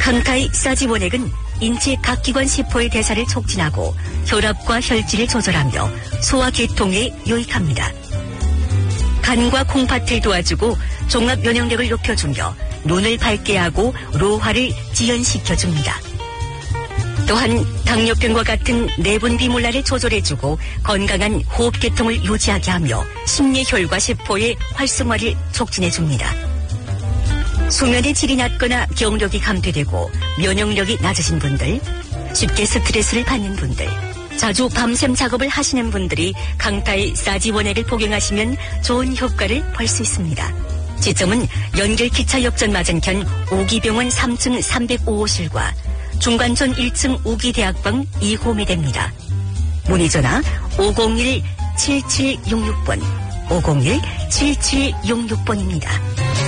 강타의 사지원액은 인체 각 기관 세포의 대사를 촉진하고 혈압과 혈질을 조절하며 소화 계통에 유익합니다. 간과 콩팥을 도와주고 종합 면역력을 높여주며 눈을 밝게 하고 로화를 지연시켜줍니다. 또한 당뇨병과 같은 내분비물날을 조절해주고 건강한 호흡계통을 유지하게 하며 심뇌혈과 세포의 활성화를 촉진해줍니다. 수면의 질이 낮거나 경력이 감퇴되고 면역력이 낮으신 분들, 쉽게 스트레스를 받는 분들, 자주 밤샘 작업을 하시는 분들이 강타의 사지원액을 복용하시면 좋은 효과를 볼 수 있습니다. 지점은 연결기차 역전 맞은편 오기병원 3층 305호실과 중관촌 1층 우기대학방 2호매대입니다. 문의전화 501-7766번, 501-7766번입니다.